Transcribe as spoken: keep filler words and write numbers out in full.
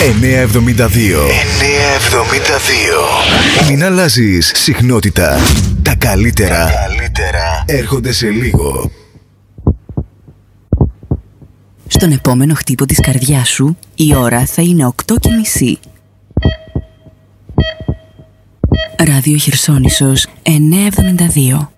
εννιακόσια εβδομήντα δύο. εννιακόσια εβδομήντα δύο. Μην αλλάζεις συχνότητα. Τα καλύτερα, Τα καλύτερα έρχονται σε λίγο. Στον επόμενο χτύπο της καρδιάς σου, η ώρα θα είναι οκτώ και μισή. Ράδιο Χερσόνησος εννιακόσια εβδομήντα δύο.